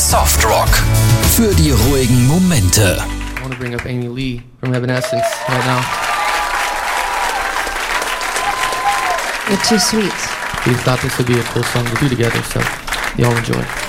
Softrock. Für die ruhigen Momente. I want to bring up Amy Lee from Evanescence right now. You're too sweet. We thought this would be a cool song to do together, so y'all enjoy.